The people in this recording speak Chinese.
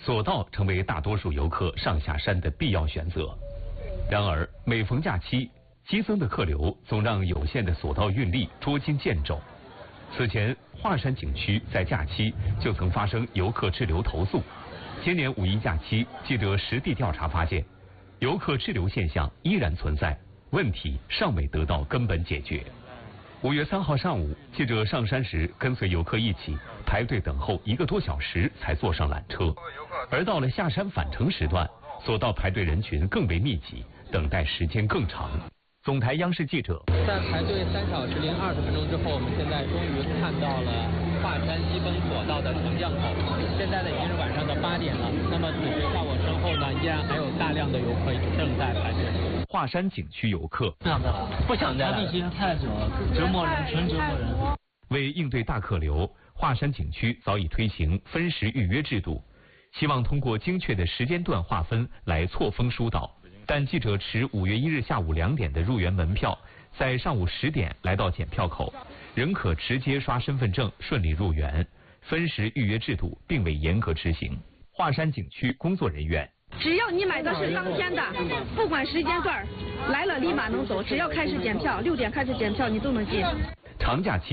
索道成为大多数游客上下山的必要选择。然而，每逢假期，激增的客流总让有限的索道运力捉襟见肘。此前，华山景区在假期就曾发生游客滞留投诉。今年五一假期，记者实地调查发现，游客滞留现象依然存在，问题尚未得到根本解决。5月3号上午，记者上山时跟随游客一起排队等候1个多小时才坐上缆车，而到了下山返程时段，索道排队人群更为密集，等待时间更长。总台央视记者在排队3小时零20分钟之后，我们现在终于看到了华山西峰索道的升降口。现在呢已经是晚上的8点了，那么此时在我身后呢，依然还有大量的游客正在排队。 华山景区游客不想再来了， 排队时间太久了，折磨人，纯折磨人。 为应对大客流，华山景区早已推行分时预约制度，希望通过精确的时间段划分来错峰疏导。但记者持5月1日下午2点的入园门票，在上午10点来到检票口，仍可直接刷身份证顺利入园。分时预约制度并未严格执行。华山景区工作人员： 只要你买的是当天的，不管时间段，来了立马能走，只要开始检票，6点开始检票，你都能进。 长假期